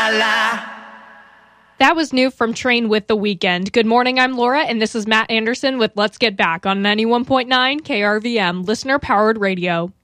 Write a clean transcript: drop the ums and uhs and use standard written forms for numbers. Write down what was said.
That was new from Train with The Weeknd. Good morning, I'm Laura, and this is Matt Anderson with Let's Get Back on 91.9 KRVM, listener-powered radio.